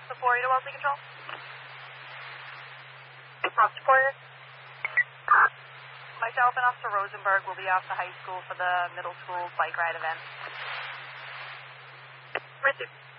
Alpha 4, Wellesley Control. Officer Porter. Myself and Officer Rosenberg will be off the high school for the middle school bike ride event. Received.